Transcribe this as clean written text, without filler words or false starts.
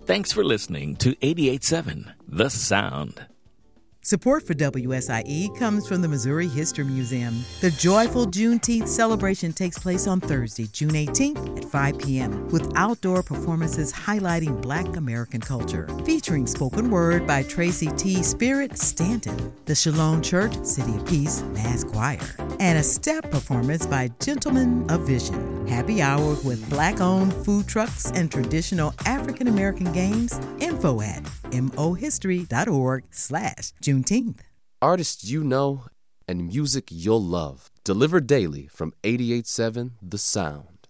Thanks for listening to 88.7 The Sound. Support for WSIE comes from the Missouri History Museum. The joyful Juneteenth celebration takes place on Thursday, June 18th at 5 p.m. with outdoor performances highlighting Black American culture, featuring spoken word by Tracy T. Spirit Stanton, the Shalom Church City of Peace Mass Choir, and a step performance by Gentlemen of Vision. Happy hour with Black-owned food trucks and traditional African American games. Info at mohistory.org/Juneteenth. Artists you know and music you'll love. Delivered daily from 88.7 The Sound.